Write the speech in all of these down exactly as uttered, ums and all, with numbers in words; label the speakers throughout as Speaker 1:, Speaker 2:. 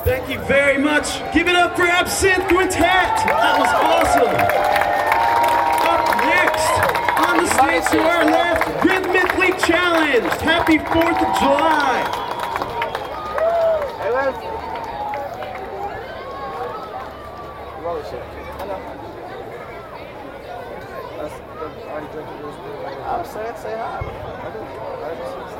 Speaker 1: Thank you very much. Give it up for Absinthe Quintet. That was awesome. Up next, on the stage to our left, Rhythmically Challenged. Happy fourth of July.
Speaker 2: Hey, Liz. Roller shit. I'm saying, say hi. I do. I just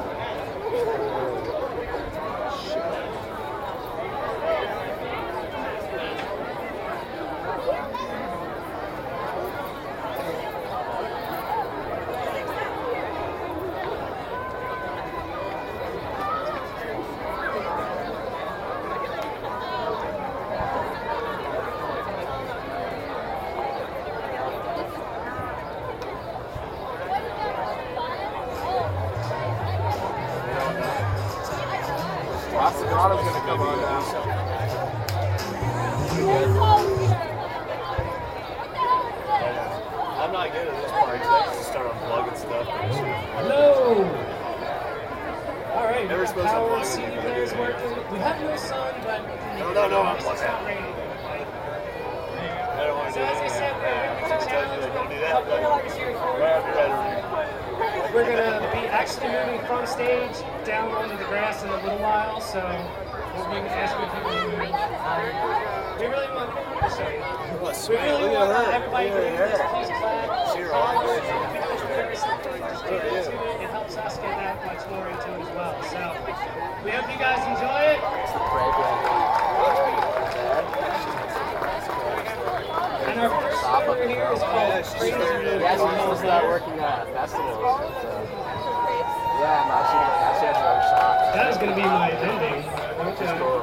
Speaker 2: Osagato's gonna come on now. I'm not good at this part. I just start unplugging stuff.
Speaker 3: Hello! Alright,
Speaker 2: Never supposed to
Speaker 3: power
Speaker 2: unplug
Speaker 3: C D
Speaker 2: it.
Speaker 3: players working. We have no sun, but
Speaker 2: No, no, no, I'm
Speaker 3: it's not raining.
Speaker 2: I don't want to
Speaker 3: So
Speaker 2: do
Speaker 3: as I
Speaker 2: that.
Speaker 3: said, we're going to challenge.
Speaker 2: Don't do that. Right after that.
Speaker 3: We're going to be actually moving from stage down onto the grass in a little while, so we'll be asking people to move. Um, we really want to show you. We really want uh, everybody to move this piece of flag. It helps us get that much more into it as well. So we hope you guys enjoy it. And our first song here is called Crazy Movie.
Speaker 2: Yeah, she knows that working at festivals. Yeah, no, she, she has her own shop.
Speaker 3: That is going to be my ending.